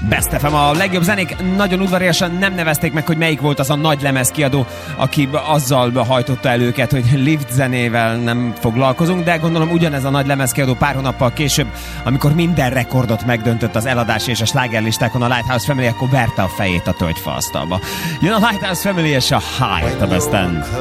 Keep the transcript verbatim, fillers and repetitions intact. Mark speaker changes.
Speaker 1: Best ef em, a legjobb zenék. Nagyon udvariasan nem nevezték meg, hogy melyik volt az a nagy lemezkiadó, aki azzal hajtotta el őket, hogy Lift zenével nem foglalkozunk, de gondolom ugyanez a nagy lemezkiadó pár hónappal később, amikor minden rekordot megdöntött az eladás és a slágerlistákon a Lighthouse Family, akkor verte a fejét a tölgyfa asztalba. Jön a Lighthouse Family és a High a Best-en.